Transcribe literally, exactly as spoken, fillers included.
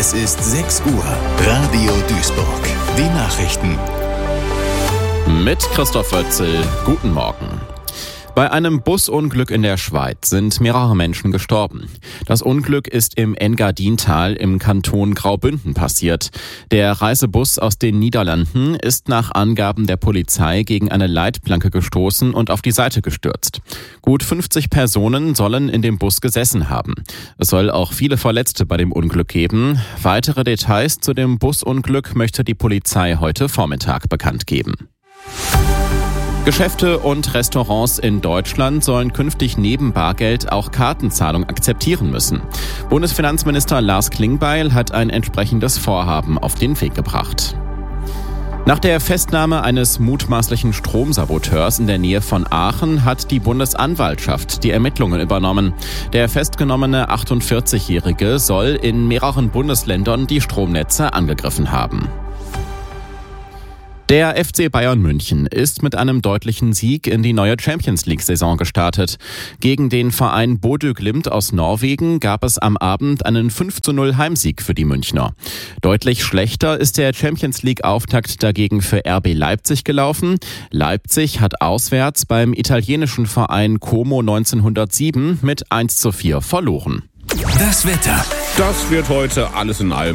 Es ist sechs Uhr. Radio Duisburg. Die Nachrichten. Mit Christoph Wötzel. Guten Morgen. Bei einem Busunglück in der Schweiz sind mehrere Menschen gestorben. Das Unglück ist im Engadintal im Kanton Graubünden passiert. Der Reisebus aus den Niederlanden ist nach Angaben der Polizei gegen eine Leitplanke gestoßen und auf die Seite gestürzt. Gut fünfzig Personen sollen in dem Bus gesessen haben. Es soll auch viele Verletzte bei dem Unglück geben. Weitere Details zu dem Busunglück möchte die Polizei heute Vormittag bekannt geben. Geschäfte und Restaurants in Deutschland sollen künftig neben Bargeld auch Kartenzahlung akzeptieren müssen. Bundesfinanzminister Lars Klingbeil hat ein entsprechendes Vorhaben auf den Weg gebracht. Nach der Festnahme eines mutmaßlichen Stromsaboteurs in der Nähe von Aachen hat die Bundesanwaltschaft die Ermittlungen übernommen. Der festgenommene achtundvierzigjährige soll in mehreren Bundesländern die Stromnetze angegriffen haben. Der F C Bayern München ist mit einem deutlichen Sieg in die neue Champions-League-Saison gestartet. Gegen den Verein Bodø Glimt aus Norwegen gab es am Abend einen fünf zu null Heimsieg für die Münchner. Deutlich schlechter ist der Champions-League-Auftakt dagegen für R B Leipzig gelaufen. Leipzig hat auswärts beim italienischen Verein Como neunzehnhundertsieben mit eins zu vier verloren. Das Wetter. Das wird heute alles in allem